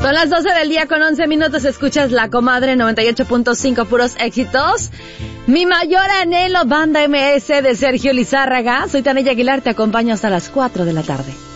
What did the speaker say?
Son las 12 del día con 11 minutos. Escuchas La Comadre 98.5, puros éxitos. Mi mayor anhelo, Banda MS de Sergio Lizárraga. Soy Tania Aguilar, te acompaño hasta las 4 de la tarde.